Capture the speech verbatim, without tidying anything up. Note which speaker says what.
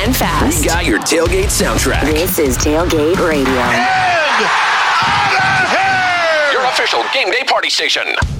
Speaker 1: and fast.
Speaker 2: We got your tailgate soundtrack.
Speaker 1: This is Tailgate Radio.
Speaker 3: And out of here!
Speaker 2: Your official game day party station.